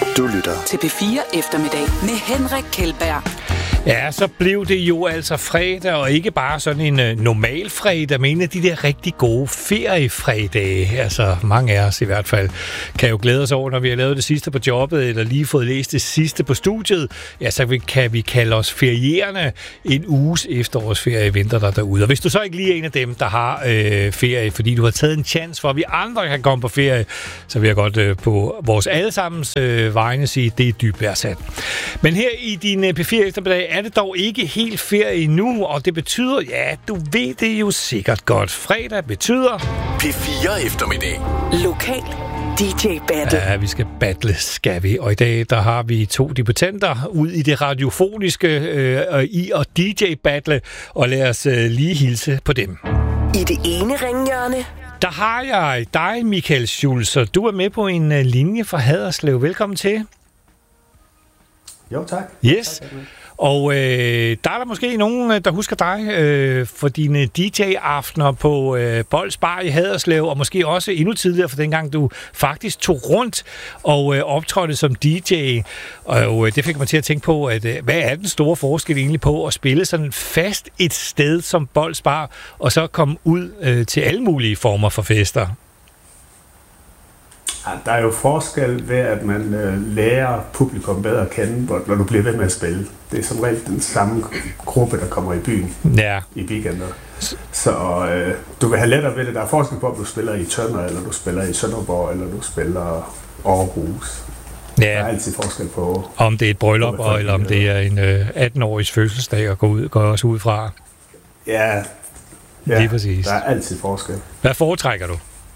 Du lytter til P4 Eftermiddag med Henrik Kjeldberg. Ja, så blev det jo altså fredag, og ikke bare sådan en normal fredag, men en af de der rigtig gode feriefredage. Altså mange af os i hvert fald kan jo glæde os over, når vi har lavet det sidste på jobbet, eller lige fået læst det sidste på studiet. Ja, så kan vi kalde os ferierende en uges efterårsferie venter der derude. Og hvis du så ikke lige er en af dem, der har ferie, fordi du har taget en chance for, at vi andre kan komme på ferie, så vil jeg godt på vores allesammens vegne sige, det er dybt værdsat. Men her i din P4 Eftermiddag er det dog ikke helt ferie nu, og det betyder, ja, du ved det jo sikkert godt. Fredag betyder P4 Eftermiddag. Lokal DJ Battle. Ja, vi skal battle, skal vi. Og i dag, der har vi 2 debutanter ud i det radiofoniske i at DJ-battle, og lad os lige hilse på dem. I det ene ringhjørne, der har jeg dig, Michael Schulz, og du er med på en linje fra Haderslev. Velkommen til. Jo, tak. Yes. Tak. Og der er der måske nogen, der husker dig for dine DJ-aftener på Bols Bar i Haderslev, og måske også endnu tidligere, for dengang du faktisk tog rundt og optrådte som DJ. Og det fik mig til at tænke på, at hvad er den store forskel egentlig på at spille sådan fast et sted som Bols Bar, og så komme ud til alle mulige former for fester? Ja, der er jo forskel ved, at man lærer publikum bedre at kende, når du bliver ved med at spille. Det er som regel den samme gruppe, der kommer i byen i weekender. Så du vil have lettere ved det. Der er forskel på, om du spiller i Tønder, eller du spiller i Sønderborg, eller du spiller Aarhus. Ja. Der er altid forskel på... Om det er et bryllup, eller om det er en 18-årigs fødselsdag, og går også ud fra. Ja, lige præcis. Der er altid forskel. Hvad foretrækker du?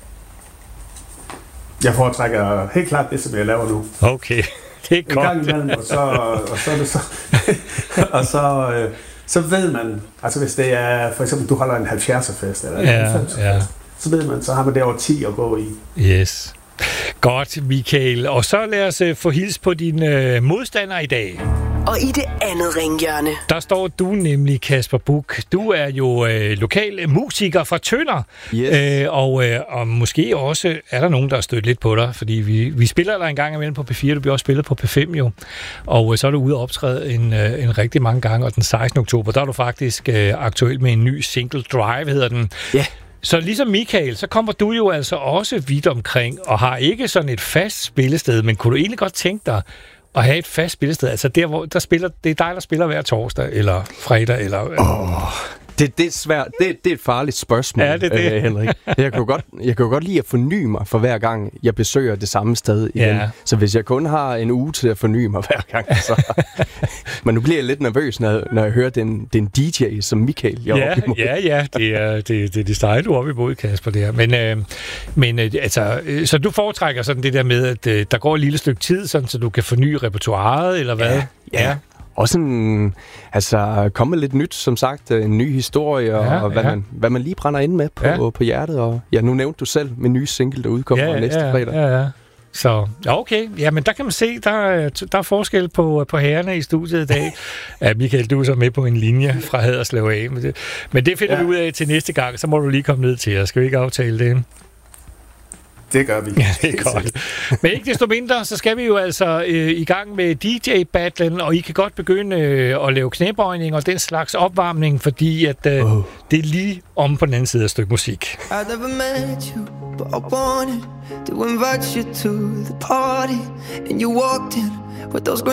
Jeg foretrækker helt klart det, som jeg laver nu. Okay, det er godt. En gang imellem, og så er det så... og så ved man, altså hvis det er, for eksempel, du holder en 70'er-fest, eller en 90'er-fest, så ved man, så har man det over 10 at gå i. Yes. Godt, Michael. Og så lad os få hils på dine modstandere i dag. Og i det andet ringhjørne, der står du nemlig, Kasper Buch. Du er jo lokal musiker fra Tønder. Yes. Og måske også er der nogen, der har stødt lidt på dig, fordi vi spiller der en gang imellem på P4, du bliver også spillet på P5 jo. Og så er du ude og optræde en rigtig mange gange, og den 16. oktober, der er du faktisk aktuel med en ny single, Drive hedder den. Ja. Yeah. Så ligesom Michael, så kommer du jo altså også vidt omkring, og har ikke sådan et fast spillested, men kunne du egentlig godt tænke dig at have et fast spillested? Altså der, hvor det er dig, der spiller hver torsdag, eller fredag, eller... Det er svært. Det er et farligt spørgsmål, Henrik. Jeg kan jo godt lide at forny mig for hver gang, jeg besøger det samme sted igen. Ja. Så hvis jeg kun har en uge til at forny mig hver gang, så... Men nu bliver jeg lidt nervøs, når jeg hører den DJ som Michael. Ja, det er det style, du er oppe imod, Kasper, det her. Men altså, så du foretrækker sådan det der med, at der går et lille stykke tid, sådan, så du kan forny repertoiret, eller hvad? Ja. Og sådan, altså, komme med lidt nyt, som sagt, en ny historie, og hvad man lige brænder ind med på hjertet. Og ja, nu nævnte du selv min nye single, der udkommer næste fredag. Ja. Så, okay. Ja, men der kan man se, der er forskel på herrerne i studiet i dag. Ja, Michael, du er så med på en linje fra Haderslev af. Men det finder vi ud af til næste gang, så må du lige komme ned til os. Skal vi ikke aftale det? Det gør vi. Ja, det er godt. Men ikke desto mindre, så skal vi jo altså i gang med DJ-battlen, og I kan godt begynde at lave knæbøjning og den slags opvarmning, fordi at det er lige om på den anden side af et stykke musik. I never met you, but I wanted to invite you to the party, and you walked in with those